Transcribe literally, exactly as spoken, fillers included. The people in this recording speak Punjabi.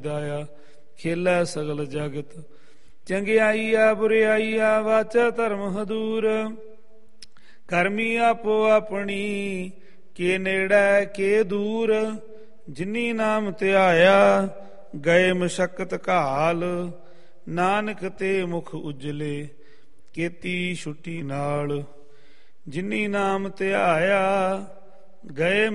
ਦਾਇਆ ਖੇਲਾ ਸਗਲ ਜਗਤ। ਚੰਗਿਆਈ ਆ ਬੁਰਿਆਈ ਆ ਵਾਚਾ ਧਰਮ ਹਦੂਰ। ਕਰਮੀ ਆਪੋ ਆਪਣੀ ਕੇ ਨੇੜੇ ਕੇ ਦੂਰ। ਜਿਨੀ ਨਾਮ ਧਿਆਇਆ ਗਏ ਮਸ਼ੱਕਤ ਘਾਲ। ਨਾਨਕ ਤੇ ਮੁਖ ਉਜਲੇ ਕੀਤੀ ਛੁੱਟੀ ਨਾਲ। ਜਿਨੀ ਨਾਮ ਧਿਆਇਆ ਗਏ